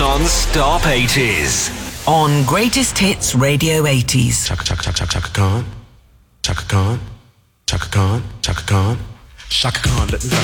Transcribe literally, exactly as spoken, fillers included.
Non-stop eighties. On Greatest Hits Radio eighties. Chaka Chaka Chaka Chaka Khan. Chaka Khan. Chaka Khan. Chaka Khan. Chaka Khan. Let me